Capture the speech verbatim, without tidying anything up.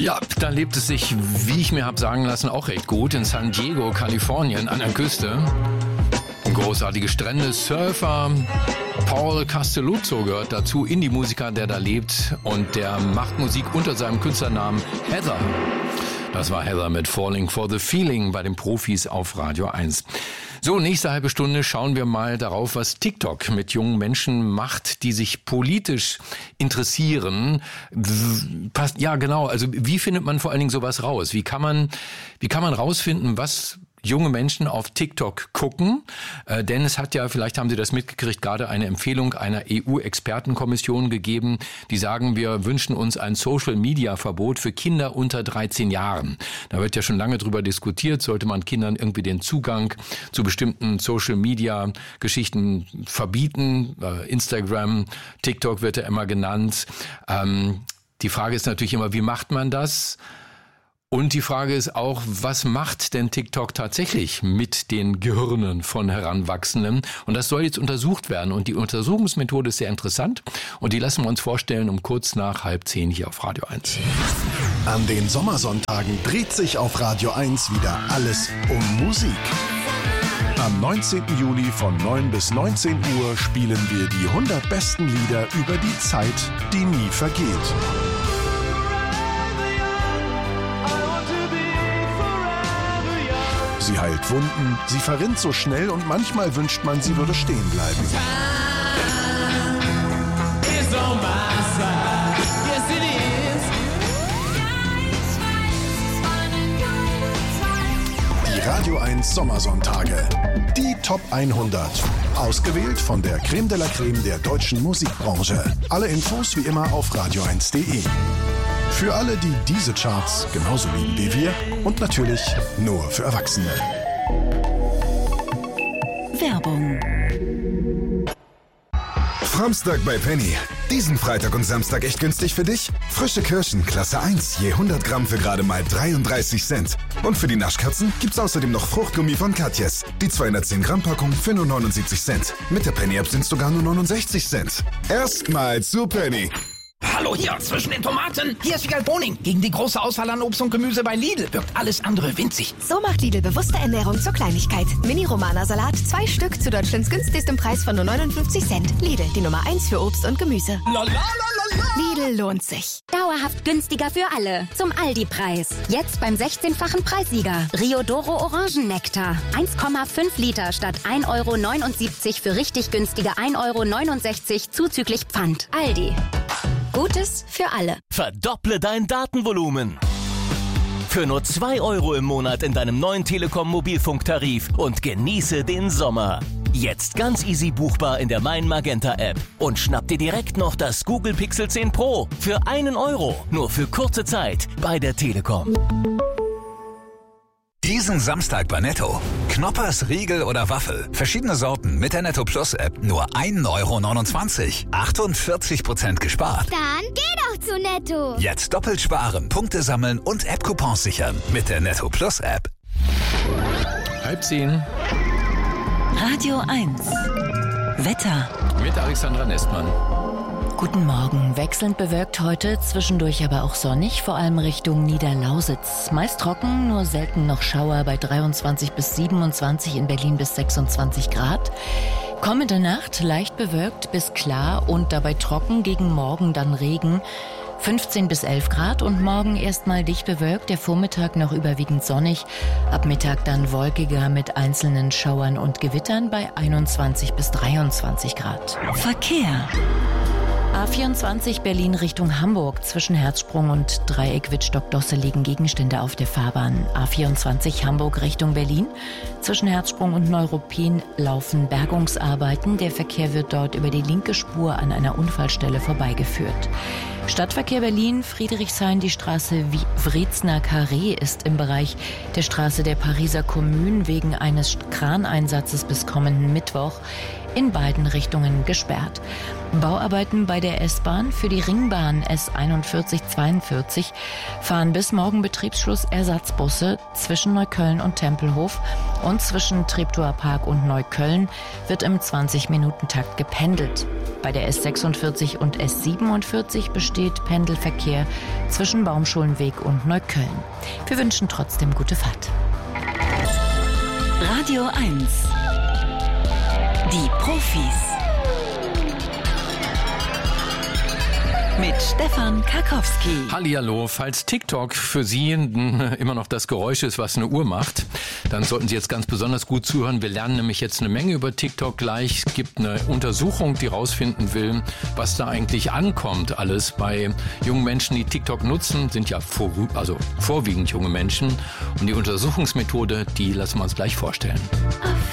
Ja, da lebt es sich, wie ich mir habe sagen lassen, auch recht gut in San Diego, Kalifornien, an der Küste. Großartige Strände, Surfer. Paul Castelluzzo gehört dazu, Indie-Musiker, der da lebt, und der macht Musik unter seinem Künstlernamen Heather. Das war Heather mit Falling for the Feeling bei den Profis auf Radio eins. So, nächste halbe Stunde schauen wir mal darauf, was TikTok mit jungen Menschen macht, die sich politisch interessieren. Ja, genau. Also wie findet man vor allen Dingen sowas raus? Wie kann man, wie kann man rausfinden, was junge Menschen auf TikTok gucken? Äh, denn es hat ja, vielleicht haben Sie das mitgekriegt, gerade eine Empfehlung einer E U-Expertenkommission gegeben, die sagen, wir wünschen uns ein Social-Media-Verbot für Kinder unter dreizehn Jahren. Da wird ja schon lange drüber diskutiert, sollte man Kindern irgendwie den Zugang zu bestimmten Social-Media-Geschichten verbieten. Äh, Instagram, TikTok wird ja immer genannt. Ähm, die Frage ist natürlich immer, wie macht man das? Und die Frage ist auch, was macht denn TikTok tatsächlich mit den Gehirnen von Heranwachsenden? Und das soll jetzt untersucht werden. Und die Untersuchungsmethode ist sehr interessant. Und die lassen wir uns vorstellen um kurz nach halb zehn hier auf Radio eins. An den Sommersonntagen dreht sich auf Radio eins wieder alles um Musik. Am neunzehnten Juli von neun bis neunzehn Uhr spielen wir die hundert besten Lieder über die Zeit, die nie vergeht. Sie heilt Wunden, sie verrinnt so schnell und manchmal wünscht man, sie würde stehen bleiben. Die Radio eins Sommersonntage. Die Top hundert. Ausgewählt von der Creme de la Creme der deutschen Musikbranche. Alle Infos wie immer auf radio eins punkt de. Für alle, die diese Charts genauso lieben wie wir und natürlich nur für Erwachsene. Werbung. Framstag bei Penny. Diesen Freitag und Samstag echt günstig für dich? Frische Kirschen, Klasse eins, je hundert Gramm für gerade mal dreiunddreißig Cent. Und für die Naschkatzen gibt's außerdem noch Fruchtgummi von Katjes. Die zweihundertzehn Gramm Packung für nur neunundsiebzig Cent. Mit der Penny-App sind's sogar nur neunundsechzig Cent. Erstmal zu Penny. Hallo hier, zwischen den Tomaten. Hier ist Vigal Boning. Gegen die große Auswahl an Obst und Gemüse bei Lidl wirkt alles andere winzig. So macht Lidl bewusste Ernährung zur Kleinigkeit. Mini-Romana-Salat, zwei Stück zu Deutschlands günstigstem Preis von nur neunundfünfzig Cent. Lidl, die Nummer eins für Obst und Gemüse. La, la, la, la, la. Lidl lohnt sich. Dauerhaft günstiger für alle. Zum Aldi-Preis. Jetzt beim sechzehnfachen Preissieger. Riodoro Orangennektar. eins Komma fünf Liter statt ein Euro neunundsiebzig für richtig günstige ein Euro neunundsechzig zuzüglich Pfand. Aldi. Gutes für alle. Verdopple dein Datenvolumen. Für nur zwei Euro im Monat in deinem neuen Telekom-Mobilfunktarif und genieße den Sommer. Jetzt ganz easy buchbar in der Mein Magenta App. Und schnapp dir direkt noch das Google Pixel zehn Pro für einen Euro. Nur für kurze Zeit bei der Telekom. Diesen Samstag bei Netto. Knoppers, Riegel oder Waffel. Verschiedene Sorten mit der Netto Plus App. Nur ein Euro neunundzwanzig. achtundvierzig Prozent gespart. Dann geh doch zu Netto. Jetzt doppelt sparen, Punkte sammeln und App-Coupons sichern. Mit der Netto Plus App. Halb zehn. Radio eins. Wetter. Mit Alexandra Nestmann. Guten Morgen. Wechselnd bewölkt heute, zwischendurch aber auch sonnig, vor allem Richtung Niederlausitz. Meist trocken, nur selten noch Schauer bei dreiundzwanzig bis siebenundzwanzig, in Berlin bis sechsundzwanzig Grad. Kommende Nacht leicht bewölkt bis klar und dabei trocken, gegen Morgen dann Regen. fünfzehn bis elf Grad und morgen erstmal dicht bewölkt, der Vormittag noch überwiegend sonnig. Ab Mittag dann wolkiger mit einzelnen Schauern und Gewittern bei einundzwanzig bis dreiundzwanzig Grad. Verkehr. A vierundzwanzig Berlin Richtung Hamburg. Zwischen Herzsprung und Dreieck Wittstock-Dosse liegen Gegenstände auf der Fahrbahn. A vierundzwanzig Hamburg Richtung Berlin. Zwischen Herzsprung und Neuruppin laufen Bergungsarbeiten. Der Verkehr wird dort über die linke Spur an einer Unfallstelle vorbeigeführt. Stadtverkehr Berlin, Friedrichshain, die Straße Wrezner Carré ist im Bereich der Straße der Pariser Kommune wegen eines Kraneinsatzes bis kommenden Mittwoch in beiden Richtungen gesperrt. Bauarbeiten bei der S-Bahn für die Ringbahn S einundvierzig zweiundvierzig fahren bis morgen Betriebsschluss Ersatzbusse zwischen Neukölln und Tempelhof und zwischen Treptower Park und Neukölln wird im zwanzig-Minuten-Takt gependelt. Bei der S sechsundvierzig und S siebenundvierzig besteht Pendelverkehr zwischen Baumschulenweg und Neukölln. Wir wünschen trotzdem gute Fahrt. Radio eins. Die Profis. Mit Stefan Karkowski. Hallihallo, falls TikTok für Sie immer noch das Geräusch ist, was eine Uhr macht, dann sollten Sie jetzt ganz besonders gut zuhören. Wir lernen nämlich jetzt eine Menge über TikTok gleich. Es gibt eine Untersuchung, die rausfinden will, was da eigentlich ankommt alles bei jungen Menschen, die TikTok nutzen. Sind ja vor, also vorwiegend junge Menschen. Und die Untersuchungsmethode, die lassen wir uns gleich vorstellen.